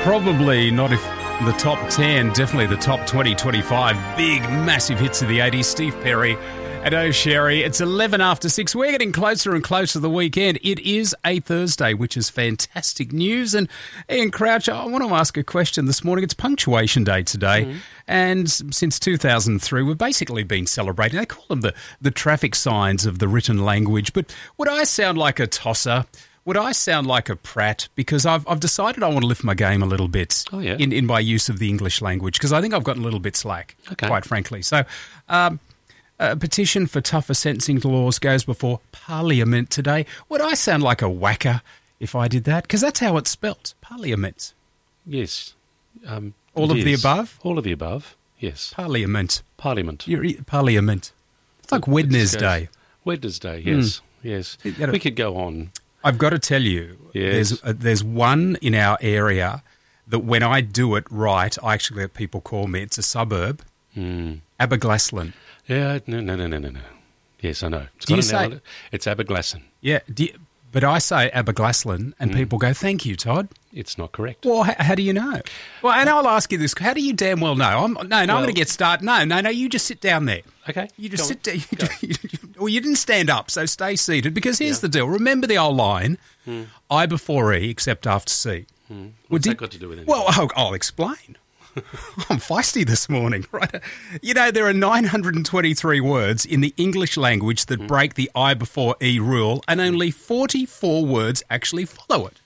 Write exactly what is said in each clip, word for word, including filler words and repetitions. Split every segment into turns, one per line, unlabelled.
Probably not if the top ten, definitely the top twenty, twenty-five big, massive hits of the eighties. Steve Perry and Oh Sherry. It's eleven after six. We're getting closer and closer to the weekend. It is a Thursday, which is fantastic news. And Ian Crouch, I want to ask a question this morning. It's Punctuation Day today. Mm-hmm. And since two thousand three, we've basically been celebrating. They call them the, the traffic signs of the written language. But would I sound like a tosser? Would I sound like a prat? Because I've I've decided I want to lift my game a little bit
oh, yeah.
in, in my use of the English language, because I think I've gotten a little bit slack,
okay.
quite frankly. So um, a petition for tougher sentencing laws goes before Parliament today. Would I sound like a whacker if I did that? Because that's how it's spelt, Parliament.
Yes. Um,
All of
yes.
the above?
All of the above, yes.
Parliament.
Parliament.
You're, Parliament. It's like Wednesday.
Wednesday, yes, mm. yes.
It,
we could go on.
I've got to tell you,
yes.
there's uh, there's one in our area that when I do it right, I actually let people call me. It's a suburb,
mm.
Aberglasslyn.
Yeah, no, no, no, no, no, no. Yes, I know. It's
do you
say
ele-
it's Aberglasslyn?
Yeah, do you, but I say Aberglasslyn, and mm. people go, "Thank you, Todd."
It's not correct.
Well, how, how do you know? Well, and I'll ask you this: how do you damn well know? I'm, no, no, well, I'm going to get started. No, no, no. You just sit down there.
Okay.
You just
go
sit down. Well, you didn't stand up, so stay seated. Because here's yeah. the deal. Remember the old line: mm. I before E, except after C.
Mm. What's
well,
that
did,
got to do with it?
Well, I'll, I'll explain. I'm feisty this morning, right? You know, there are nine hundred twenty-three words in the English language that mm. break the I before E rule, and only forty-four words actually follow it.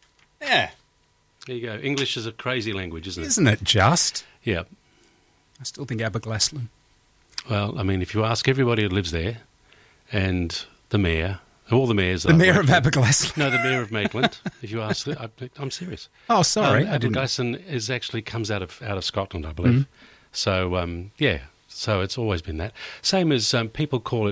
Yeah.
There you go. English is a crazy language, isn't it?
Isn't it just?
Yeah.
I still think Aberglasslyn.
Well, I mean, if you ask everybody who lives there and the mayor, all the mayors...
The mayor of Aberglasslyn?
No, the mayor of Maitland, if you ask... I, I'm serious.
Oh, sorry.
Um, Aberglasslyn is actually comes out of out of Scotland, I believe. Mm-hmm. So, um, yeah, so it's always been that. Same as um, people call it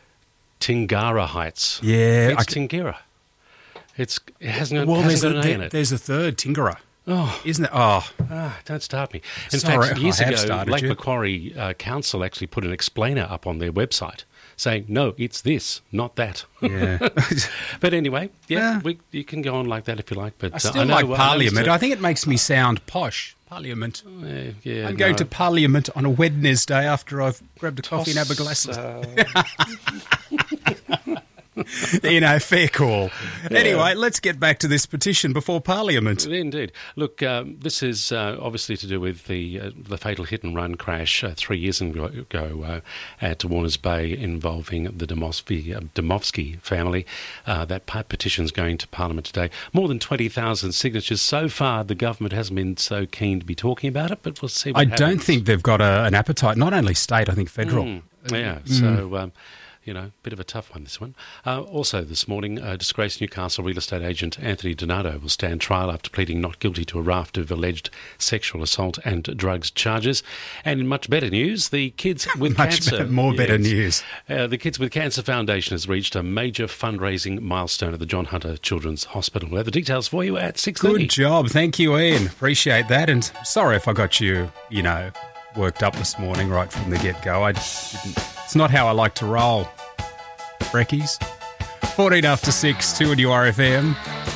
Tingara Heights.
Yeah.
It's Tingara. It's, it hasn't,
well,
it hasn't got
a,
an A in it.
There's a third, Tingara.
Oh.
Isn't it? Oh.
Ah, don't start me. In
Sorry,
fact, years
I have
ago,
started
Lake
you.
Macquarie uh, Council actually put an explainer up on their website saying, no, it's this, not that.
Yeah.
But anyway, yeah,
yeah.
We, you can go on like that if you like. But
I still
uh, I know,
like
uh,
Parliament. I think it makes me sound posh. Parliament.
Uh, yeah,
I'm going
no.
to Parliament on a Wednesday after I've grabbed a coffee in Aberglasslyn.
Uh...
You know, fair call.
Yeah.
Anyway, let's get back to this petition before Parliament.
Indeed. Look, um, this is uh, obviously to do with the uh, the fatal hit-and-run crash uh, three years ago uh, at Warners Bay involving the Domovsky, uh, Domovsky family. Uh, that petition is going to Parliament today. More than twenty thousand signatures. So far, the government hasn't been so keen to be talking about it, but we'll see what
I
happens.
don't think they've got a, an appetite, not only state, I think federal.
Mm, yeah,
mm.
so... Um, You know, bit of a tough one, this one. Uh, also this morning, uh, disgraced Newcastle real estate agent Anthony Donato will stand trial after pleading not guilty to a raft of alleged sexual assault and drugs charges. And in much better news, the Kids with
much
Cancer...
Better, more
yes,
better news.
Uh, the Kids with Cancer Foundation has reached a major fundraising milestone at the John Hunter Children's Hospital. We'll have the details for you at six thirty.
Good job. Thank you, Ian. Appreciate that. And sorry if I got you, you know, worked up this morning right from the get-go. I didn't... It's not how I like to roll. Brekkies. fourteen after six, two on your R F M.